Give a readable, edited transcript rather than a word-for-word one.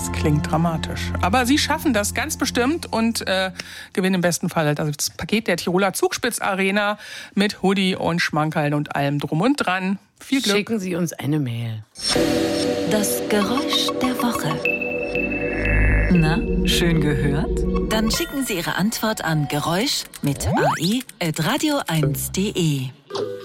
Das klingt dramatisch. Aber Sie schaffen das ganz bestimmt und gewinnen im besten Fall das Paket der Tiroler Zugspitz-Arena mit Hoodie und Schmankerln und allem drum und dran. Viel Glück. Schicken Sie uns eine Mail. Das Geräusch der Woche. Na, schön gehört? Dann schicken Sie Ihre Antwort an Geräusch mit ae@radio1.de.